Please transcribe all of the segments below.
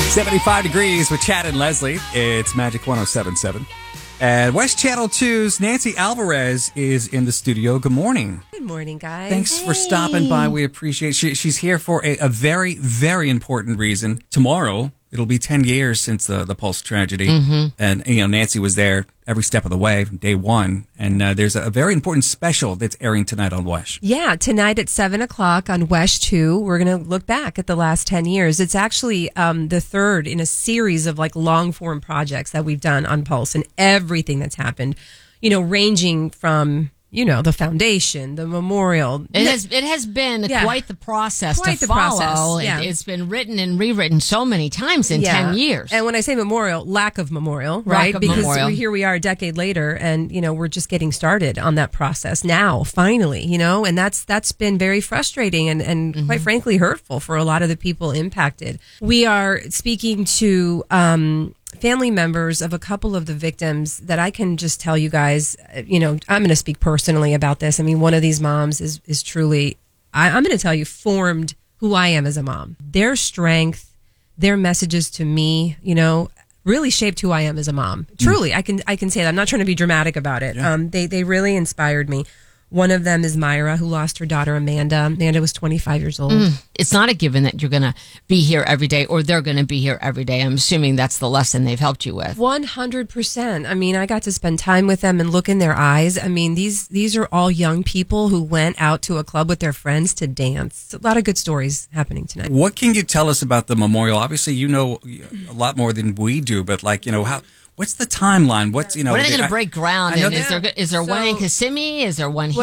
75 degrees with Chad and Leslie. It's Magic 107.7. And West Channel 2's Nancy Alvarez is in the studio. Good morning. Good morning, guys. Thanks for stopping by. We appreciate it. She's here for a very, very important reason. Tomorrow, it'll be 10 years since the Pulse tragedy. Mm-hmm. And, Nancy was there every step of the way from day one. And there's a very important special that's airing tonight on WESH. Yeah, tonight at 7 o'clock on WESH 2, we're going to look back at the last 10 years. It's actually the third in a series of long-form projects that we've done on Pulse and everything that's happened, ranging from... the foundation, the memorial. It has been quite the process to follow. Yeah. It's been written and rewritten so many times in 10 years. And when I say memorial, lack of memorial, right? Because here we are a decade later and, we're just getting started on that process now, finally, and that's been very frustrating and quite frankly hurtful for a lot of the people impacted. We are speaking to... family members of a couple of the victims that I can just tell you guys, I'm going to speak personally about this. I mean, one of these moms is truly, I'm going to tell you, formed who I am as a mom. Their strength, their messages to me, really shaped who I am as a mom. Truly, I can say that. I'm not trying to be dramatic about it. Yeah. They really inspired me. One of them is Myra, who lost her daughter, Amanda. Amanda was 25 years old. It's not a given that you're going to be here every day or they're going to be here every day. I'm assuming that's the lesson they've helped you with. 100%. I mean, I got to spend time with them and look in their eyes. I mean, these are all young people who went out to a club with their friends to dance. A lot of good stories happening tonight. What can you tell us about the memorial? Obviously, you know a lot more than we do, but how... What's the timeline? What's What are they going to break ground? And is there one in Kissimmee? Is there one here?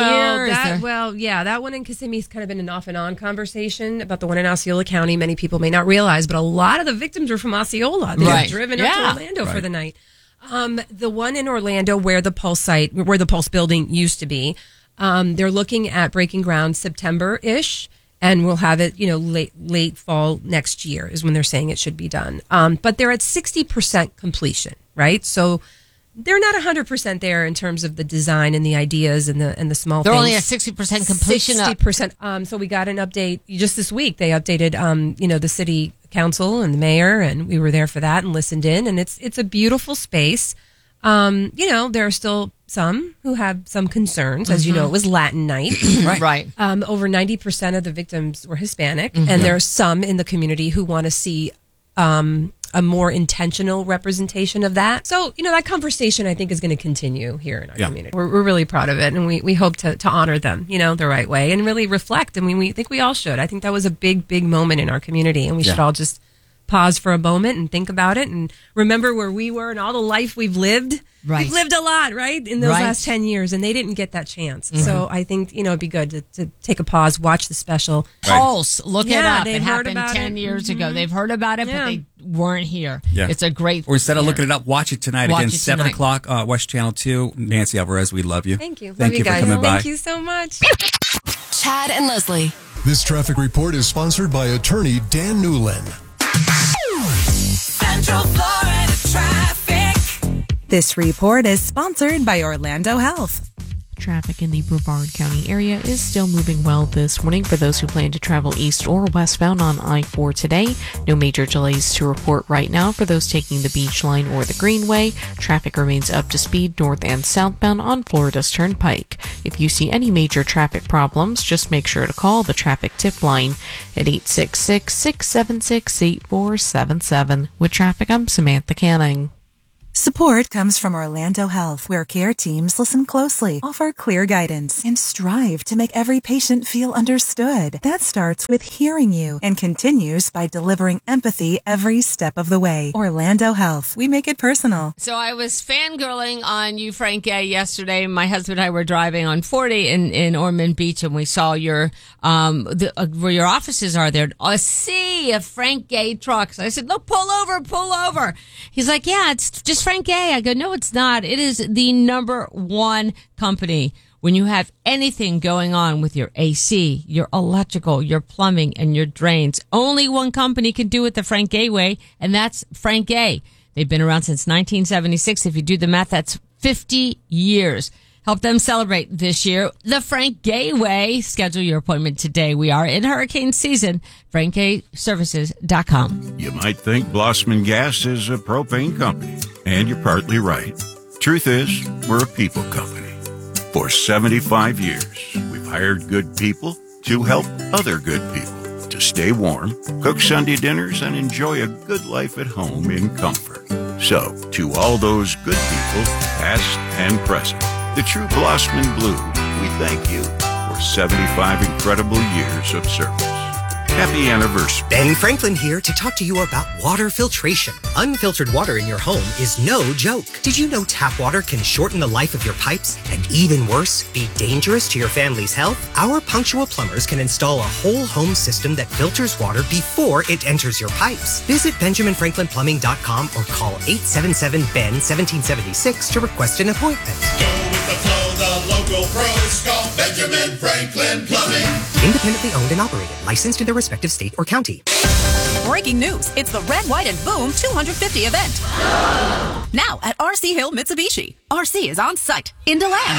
That one in Kissimmee has kind of been an off and on conversation about the one in Osceola County. Many people may not realize, but a lot of the victims are from Osceola. They were driven up to Orlando for the night. The one in Orlando where the Pulse building used to be, they're looking at breaking ground September-ish. And we'll have it, late fall next year is when they're saying it should be done. But they're at 60% completion, right? So they're not 100% there in terms of the design and the ideas and the small they're things. They're only at 60% completion. 60%. So we got an update just this week. They updated, the city council and the mayor, and we were there for that and listened in. And it's a beautiful space. There are still some who have some concerns. As you know, it was Latin night. Right. Over 90% of the victims were Hispanic, and there are some in the community who want to see a more intentional representation of that. So, that conversation, I think, is going to continue here in our community. We're really proud of it, and we hope to honor them, the right way, and really reflect. I mean, we think we all should. I think that was a big, big moment in our community, and we should all just pause for a moment and think about it and remember where we were and all the life we've lived. Right. We've lived a lot, right? In those last 10 years, and they didn't get that chance. Mm-hmm. So I think, it'd be good to take a pause, watch the special. Pulse, look it up. It happened about 10 years ago. They've heard about it, but they weren't here. Yeah. It's a great... Or instead of looking it up, watch it tonight. Again, 7 o'clock, West Channel 2. Nancy Alvarez, we love you. Thank you. Thank you guys. for coming by. Thank you so much. Chad and Leslie. This traffic report is sponsored by attorney Dan Newlin. Central Florida traffic. This report is sponsored by Orlando Health. Traffic in the Brevard County area is still moving well this morning for those who plan to travel east or westbound on I-4 today. No major delays to report right now for those taking the Beach Line or the Greenway. Traffic remains up to speed north and southbound on Florida's Turnpike. If you see any major traffic problems, just make sure to call the traffic tip line at 866-676-8477. With traffic, I'm Samantha Canning. Support comes from Orlando Health, where care teams listen closely, offer clear guidance, and strive to make every patient feel understood. That starts with hearing you and continues by delivering empathy every step of the way. Orlando Health, we make it personal. So I was fangirling on you, Frank Gay, yesterday. My husband and I were driving on 40 in Ormond Beach, and we saw your where your offices are there. A sea of Frank Gay trucks. I said, look, pull over. He's like, yeah, it's just Frank Gay. I go, no, it's not. It is the number one company when you have anything going on with your AC, your electrical, your plumbing, and your drains. Only one company can do it the Frank Gay way, and that's Frank Gay. They've been around since 1976. If you do the math, that's 50 years. Help them celebrate this year the Frank Gay way. Schedule your appointment today. We are in hurricane season. FrankGayServices.com. You might think Blossman Gas is a propane company, and you're partly right. Truth is, we're a people company. For 75 years, we've hired good people to help other good people to stay warm, cook Sunday dinners, and enjoy a good life at home in comfort. So, to all those good people, past and present, the true Blossman Blue, we thank you for 75 incredible years of service. Happy anniversary. Ben Franklin here to talk to you about water filtration. Unfiltered water in your home is no joke. Did you know tap water can shorten the life of your pipes and, even worse, be dangerous to your family's health? Our punctual plumbers can install a whole home system that filters water before it enters your pipes. Visit BenjaminFranklinPlumbing.com or call 877-BEN-1776 to request an appointment. Go with the flow, the local pros call Benjamin Franklin Plumbing. Independently owned and operated, licensed in their respective state or county. Breaking news. It's the Red, White, and Boom 250 event. Now at RC Hill Mitsubishi. RC is on site in DeLand.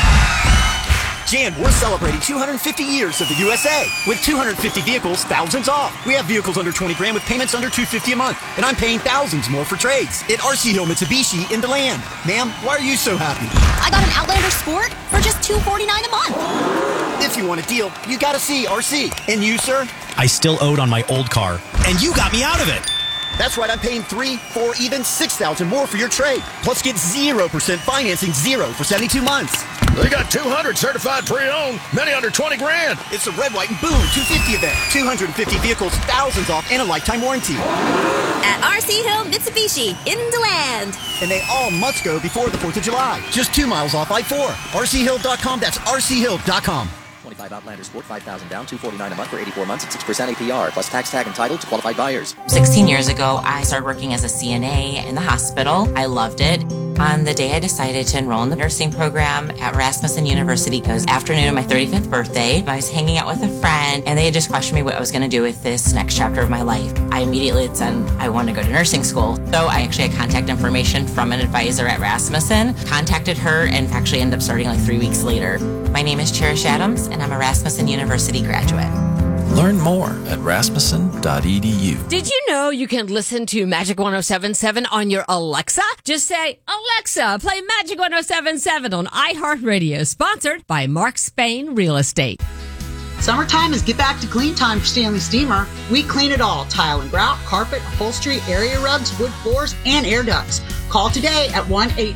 Jan, we're celebrating 250 years of the USA. With 250 vehicles, thousands off. We have vehicles under 20 grand with payments under $250 a month. And I'm paying thousands more for trades at RC Hill Mitsubishi in DeLand. Ma'am, why are you so happy? I got an Outlander Sport for just $249 a month. If you want a deal, you gotta see RC. And you, sir? I still owed on my old car, and you got me out of it. That's right, I'm paying $3,000, $4,000, even $6,000 more for your trade. Plus get 0% financing, 0 for 72 months. They got 200 certified pre-owned, many under 20 grand. It's a Red, White, and Boom 250 event. 250 vehicles, thousands off, and a lifetime warranty. At RC Hill Mitsubishi in DeLand. And they all must go before the 4th of July. Just 2 miles off I-4. RCHill.com, that's RCHill.com. 25 Outlander Sport, $5,000 down, $249 a month for 84 months at 6% APR, plus tax tag entitled to qualified buyers. 16 years ago, I started working as a CNA in the hospital. I loved it. On the day I decided to enroll in the nursing program at Rasmussen University, it was afternoon of my 35th birthday. I was hanging out with a friend, and they had just questioned me what I was going to do with this next chapter of my life. I immediately said I wanted to go to nursing school. So I actually had contact information from an advisor at Rasmussen, contacted her, and actually ended up starting like 3 weeks later. My name is Cherish Adams, and I'm a Rasmussen University graduate. Learn more at rasmussen.edu. Did you know you can listen to Magic 107.7 on your Alexa? Just say, Alexa, play Magic 107.7 on iHeartRadio, sponsored by Mark Spain Real Estate. Summertime is get back to clean time for Stanley Steamer. We clean it all: tile and grout, carpet, upholstery, area rugs, wood floors, and air ducts. Call today at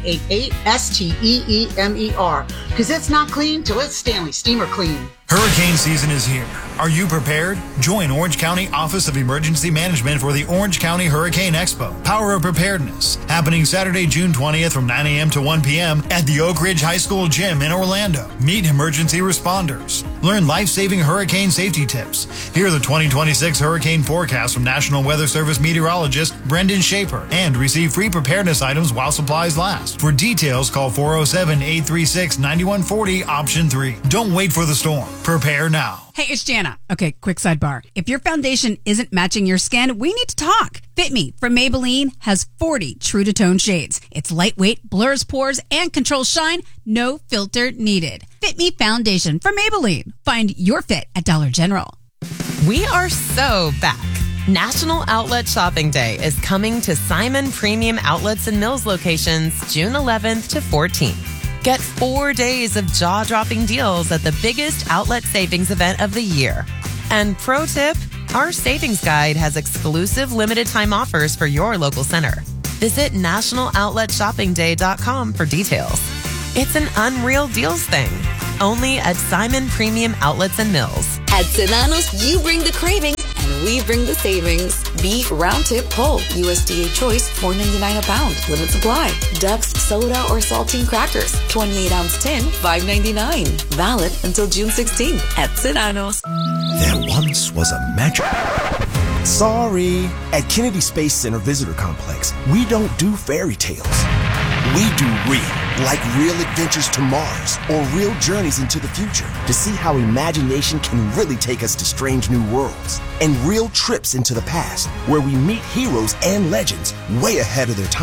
1-888-STEEMER, because it's not clean till it's Stanley Steamer clean. Hurricane season is here. Are you prepared? Join Orange County Office of Emergency Management for the Orange County Hurricane Expo, Power of Preparedness, happening Saturday, June 20th from 9 a.m. to 1 p.m. at the Oak Ridge High School Gym in Orlando. Meet emergency responders. Learn life-saving hurricane safety tips. Hear the 2026 hurricane forecast from National Weather Service meteorologist Brendan Schaefer, and receive free preparedness items while supplies last. For details, call 407-836-9140, option 3. Don't wait for the storm. Prepare now. Hey, it's Jana. Okay, quick sidebar. If your foundation isn't matching your skin, we need to talk. Fit Me from Maybelline has 40 true to tone shades. It's lightweight, blurs pores, and controls shine. No filter needed. Fit Me foundation from Maybelline. Find your fit at Dollar General. We are so back. National Outlet Shopping Day is coming to Simon Premium Outlets and Mills locations June 11th to 14th. Get 4 days of jaw-dropping deals at the biggest outlet savings event of the year. And pro tip, our savings guide has exclusive limited-time offers for your local center. Visit nationaloutletShoppingDay.com for details. It's an unreal deals thing, only at Simon Premium Outlets and Mills. At Sedano's, you bring the craving, and we bring the savings. Beef round tip whole, USDA choice, $4.99 a pound. Limit supply. Ducks, soda, or saltine crackers, 28-ounce tin, $5.99. Valid until June 16th at Sedano's. There once was a magic. Sorry. At Kennedy Space Center Visitor Complex, we don't do fairy tales. We do real, like real adventures to Mars or real journeys into the future to see how imagination can really take us to strange new worlds, and real trips into the past where we meet heroes and legends way ahead of their time.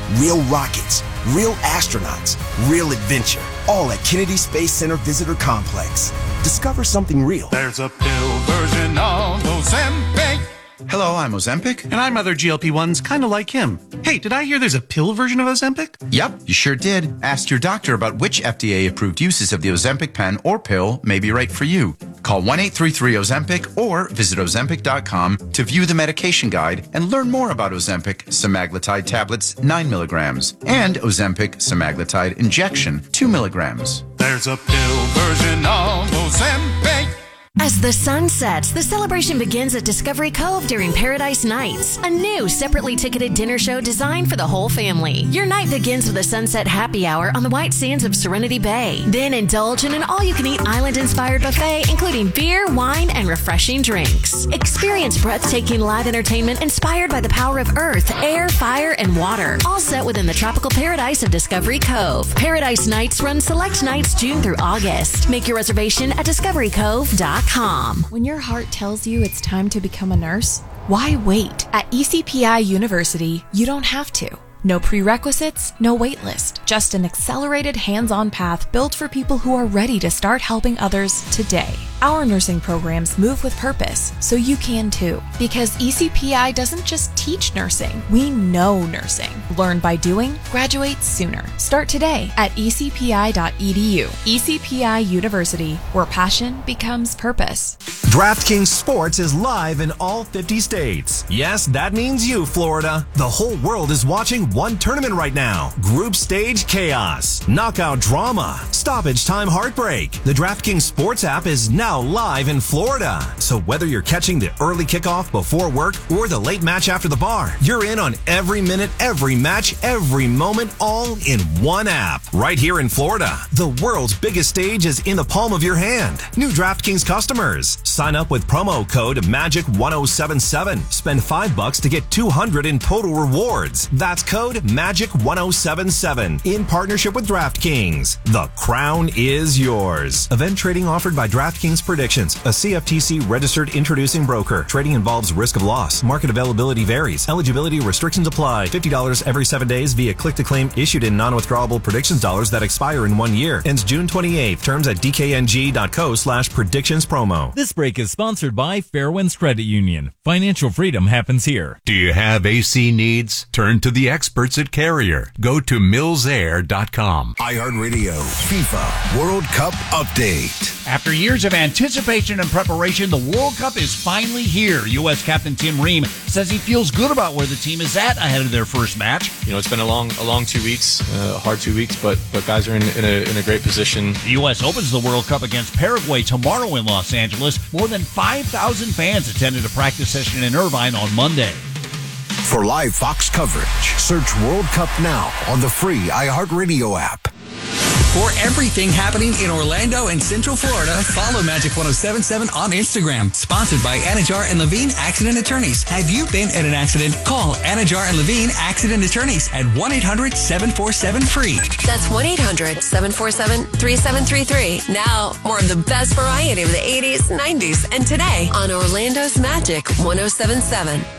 real rockets, real astronauts, real adventure. All at Kennedy Space Center Visitor Complex. Discover something real. There's a pill version of Ozempic. Hello, I'm Ozempic, and I'm other GLP-1s kind of like him. Hey, did I hear there's a pill version of Ozempic? Yep, you sure did. Ask your doctor about which FDA-approved uses of the Ozempic pen or pill may be right for you. Call 1-833-OZEMPIC or visit Ozempic.com to view the medication guide and learn more about Ozempic semaglutide tablets 9 milligrams and Ozempic semaglutide injection 2 milligrams. There's a pill version of Ozempic. As the sun sets, the celebration begins at Discovery Cove during Paradise Nights, a new separately ticketed dinner show designed for the whole family. Your night begins with a sunset happy hour on the white sands of Serenity Bay. Then indulge in an all-you-can-eat island-inspired buffet, including beer, wine, and refreshing drinks. Experience breathtaking live entertainment inspired by the power of earth, air, fire, and water, all set within the tropical paradise of Discovery Cove. Paradise Nights run select nights June through August. Make your reservation at discoverycove.com. When your heart tells you it's time to become a nurse, why wait? At ECPI University, you don't have to. No prerequisites, no wait list, just an accelerated hands-on path built for people who are ready to start helping others today. Our nursing programs move with purpose, so you can too. Because ECPI doesn't just teach nursing, we know nursing. Learn by doing, graduate sooner. Start today at ecpi.edu. ECPI University, where passion becomes purpose. DraftKings Sports is live in all 50 states. Yes, that means you, Florida. The whole world is watching one tournament right now. Group stage chaos, knockout drama, stoppage time heartbreak. The DraftKings Sports app is now live in Florida. So whether you're catching the early kickoff before work or the late match after the bar, you're in on every minute, every match, every moment, all in one app. Right here in Florida, the world's biggest stage is in the palm of your hand. New DraftKings customers, sign up with promo code MAGIC1077. Spend $5 to get $200 in total rewards. That's code MAGIC1077 in partnership with DraftKings. The crown is yours. Event trading offered by DraftKings Predictions, a CFTC registered introducing broker. Trading involves risk of loss. Market availability varies. Eligibility restrictions apply. $50 every 7 days via click-to-claim issued in non-withdrawable predictions dollars that expire in 1 year. Ends June 28th. Terms at dkng.co/predictionspromo. This break is sponsored by Fairwinds Credit Union. Financial freedom happens here. Do you have AC needs? Turn to the experts at Carrier. Go to millsair.com. iHeartRadio FIFA World Cup Update. After years of anticipation and preparation, the World Cup is finally here. U.S. Captain Tim Ream says he feels good about where the team is at ahead of their first match. You know, it's been a long 2 weeks, hard 2 weeks, but guys are in a great position. The U.S. opens the World Cup against Paraguay tomorrow in Los Angeles. More than 5,000 fans attended a practice session in Irvine on Monday. For live Fox coverage, search World Cup now on the free iHeartRadio app. For everything happening in Orlando and Central Florida, follow Magic 1077 on Instagram. Sponsored by Anajar and Levine Accident Attorneys. Have you been in an accident? Call Anajar and Levine Accident Attorneys at 1-800-747-FREE. That's 1-800-747-3733. Now, more of the best variety of the 80s, 90s, and today on Orlando's Magic 1077.